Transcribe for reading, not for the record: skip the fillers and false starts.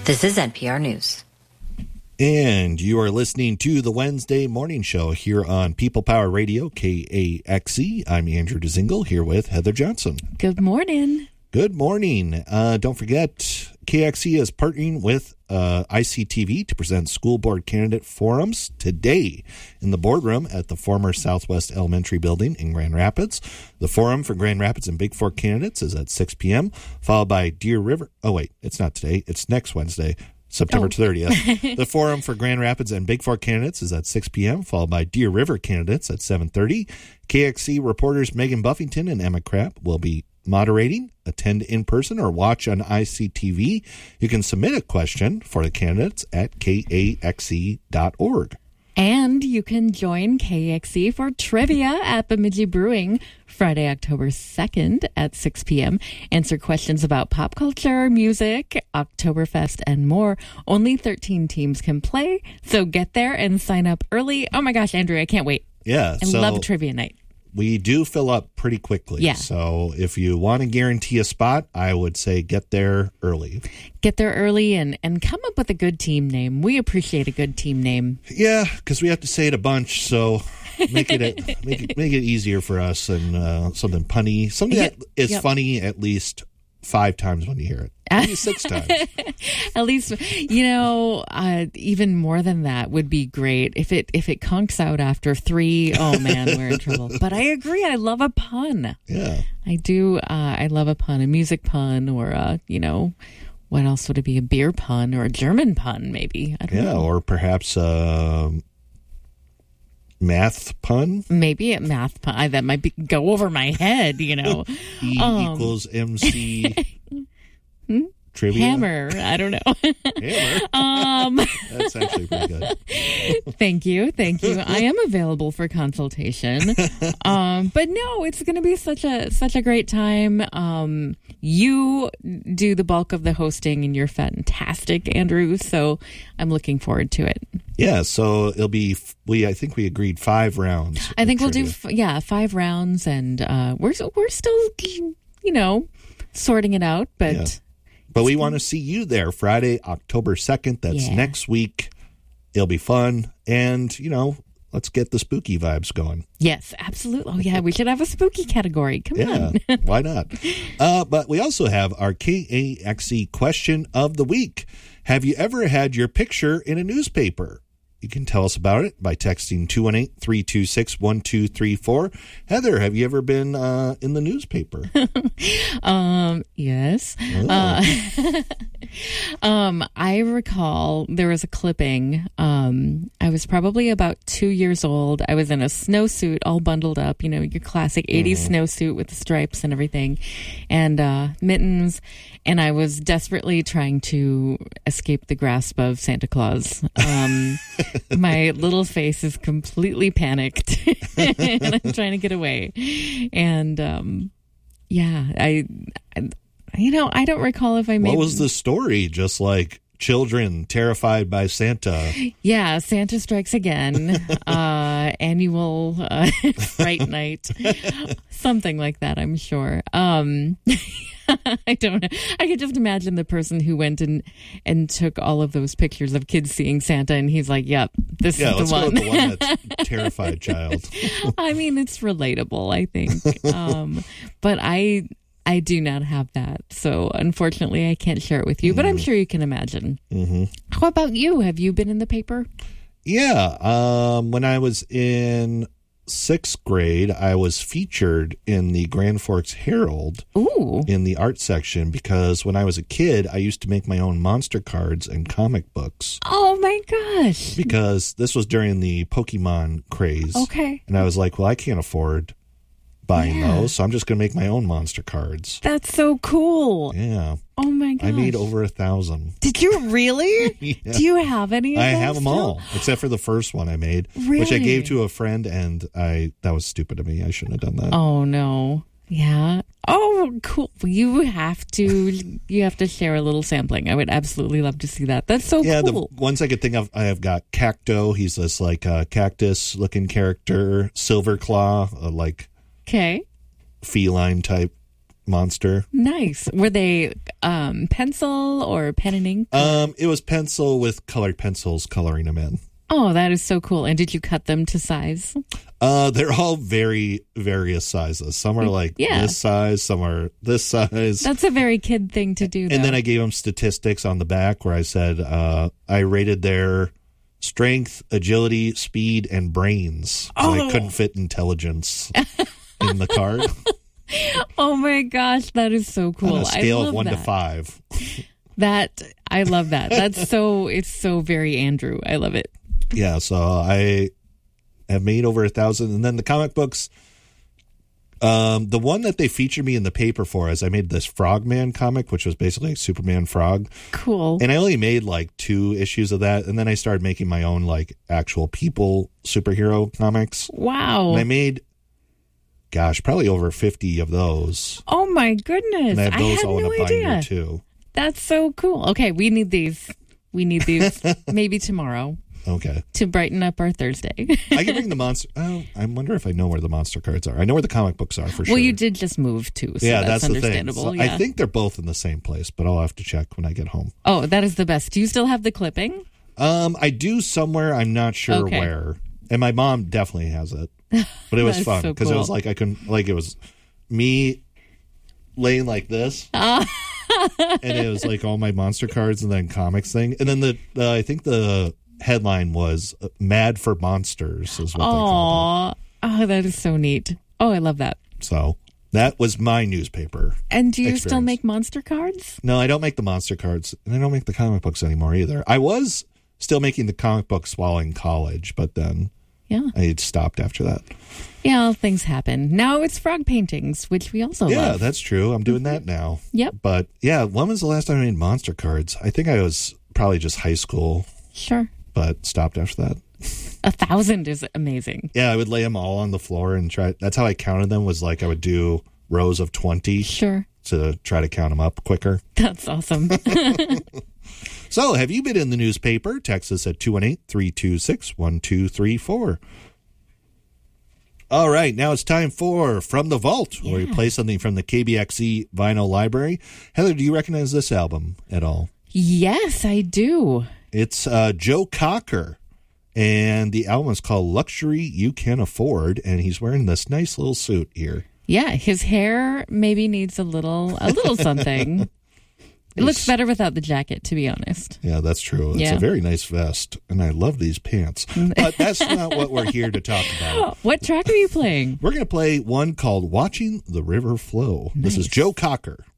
This is NPR News. And you are listening to the Wednesday Morning Show here on People Power Radio, KAXE. I'm Andrew Dzingel here with Heather Johnson. Good morning. Good morning. Don't forget, KAXE is partnering with ICTV to present school board candidate forums today in the boardroom at the former Southwest Elementary Building in Grand Rapids. The forum for Grand Rapids and Big Fork candidates is at 6 p.m., followed by Deer River. Oh, wait, it's not today. It's next Wednesday, September 30th. The forum for Grand Rapids and Big Fork candidates is at 6 p.m., followed by Deer River candidates at 7:30. KAXE reporters Megan Buffington and Emma Krapp will be moderating. Attend in person or watch on ICTV. You can submit a question for the candidates at kaxe.org. And you can join KAXE for trivia at Bemidji Brewing Friday, October 2nd at 6 p.m. Answer questions about pop culture, music, Oktoberfest, and more. Only 13 teams can play, so get there and sign up early. Oh my gosh, Andrew, I can't wait. Yeah. I love trivia night. We do fill up pretty quickly. Yeah. So if you want to guarantee a spot, I would say get there early. Get there early and come up with a good team name. We appreciate a good team name. Yeah, because we have to say it a bunch, so make it easier for us and something punny. Something that is funny at least 5 times when you hear it. Maybe 6 times. At least, even more than that would be great. If it conks out after 3, oh man, we're in trouble. But I agree. I love a pun. Yeah. I do. I love a pun, a music pun, or, what else would it be? A beer pun or a German pun, maybe. I don't know. Or perhaps math pun? Maybe a math pun. That might go over my head, E equals MC. Trivia? Hammer. I don't know. Hammer. That's actually pretty good. Thank you. I am available for consultation. But no, it's going to be such a great time. You do the bulk of the hosting, and you're fantastic, Andrew. So I'm looking forward to it. Yeah. So it'll be. I think we agreed 5 rounds. I think we'll do 5 rounds, and we're still sorting it out, but. Yeah. But we want to see you there Friday, October 2nd. That's next week. It'll be fun. And, let's get the spooky vibes going. Yes, absolutely. Oh, yeah, we should have a spooky category. Come on. Why not? But we also have our KAXE question of the week. Have you ever had your picture in a newspaper? You can tell us about it by texting 218-326-1234. Heather, have you ever been in the newspaper? Yes. I recall there was a clipping. I was probably about 2 years old. I was in a snowsuit, all bundled up, your classic 80s snowsuit with the stripes and everything, and mittens. And I was desperately trying to escape the grasp of Santa Claus. My little face is completely panicked, and I'm trying to get away. And I don't recall if I made. What was the story? Just like children terrified by Santa. Yeah, Santa Strikes Again, annual fright night, something like that, I'm sure. I don't know. I could just imagine the person who went and took all of those pictures of kids seeing Santa, and he's like, yep, this is the one. Go with the one that's terrified child. I mean, it's relatable, I think. But I do not have that. So unfortunately, I can't share it with you, but I'm sure you can imagine. Mm-hmm. How about you? Have you been in the paper? Yeah. When I was in 6th grade, I was featured in the Grand Forks Herald. Ooh. In the art section, because when I was a kid, I used to make my own monster cards and comic books. Oh my gosh. Because this was during the Pokemon craze. Okay. And I was like, well, I can't afford buying those, so I'm just going to make my own monster cards. That's so cool. Yeah. Oh my gosh. I made over 1,000. Did you really? Yeah. Do you have any of I those have them still? all, except for the first one I made, Really? which I gave to a friend, and that was stupid of me. I shouldn't have done that. Oh no. Yeah. Oh, cool. You have to share a little sampling. I would absolutely love to see that. That's so cool. Yeah, the ones I could think of, I have got Cacto. He's this like cactus looking character. Silverclaw, like okay, feline type monster. Nice. Were they pencil or pen and ink? It was pencil with colored pencils coloring them in. Oh, that is so cool. And did you cut them to size? They're all very various sizes. Some are like this size, some are this size. That's a very kid thing to do, though. And then I gave them statistics on the back where I said I rated their strength, agility, speed, and brains. I couldn't fit intelligence in the card. Oh my gosh, that is so cool. On a scale of 1 to 5. I love that. It's so very Andrew. I love it. Yeah, so I have made over 1,000. And then the comic books, the one that they featured me in the paper for is I made this Frogman comic, which was basically a Superman frog. Cool. And I only made like 2 issues of that. And then I started making my own like actual people superhero comics. Wow. And I made, probably over 50 of those. Oh my goodness. And I have those all in a binder idea. too. That's so cool. Okay, we need these. Maybe tomorrow. Okay. To brighten up our Thursday. I can bring the monster. Oh, I wonder if I know where the monster cards are. I know where the comic books are for sure. Well, you did just move too, so that's understandable. The thing. So I think they're both in the same place, but I'll have to check when I get home. Oh, that is the best. Do you still have the clipping? I do somewhere. I'm not sure where. And my mom definitely has it. But it was fun because it was like I couldn't, like it was me laying like this. And it was like all my monster cards and then comics thing. And then I think the headline was Mad for Monsters is what they called it. Oh, that is so neat. Oh, I love that. So that was my newspaper. And do you still make monster cards? No, I don't make the monster cards, and I don't make the comic books anymore either. I was still making the comic books while in college, but then I stopped after that. Yeah, things happen. Now it's frog paintings, which we also love. Yeah, that's true. I'm doing that now. Yep. But yeah, when was the last time I made monster cards? I think I was probably just high school. Sure. But stopped after that. 1,000 is amazing. Yeah, I would lay them all on the floor and try. That's how I counted them, was like I would do rows of 20. Sure. To try to count them up quicker. That's awesome. So, have you been in the newspaper? Text us at 218-326-1234. All right, now it's time for From the Vault, where we play something from the KBXE vinyl library. Heather, do you recognize this album at all? Yes, I do. It's Joe Cocker, and the album is called Luxury You Can Afford, and he's wearing this nice little suit here. Yeah, his hair maybe needs a little something. It looks better without the jacket, to be honest. Yeah, that's true. It's a very nice vest, and I love these pants. But that's not what we're here to talk about. What track are you playing? We're going to play one called Watching the River Flow. Nice. This is Joe Cocker.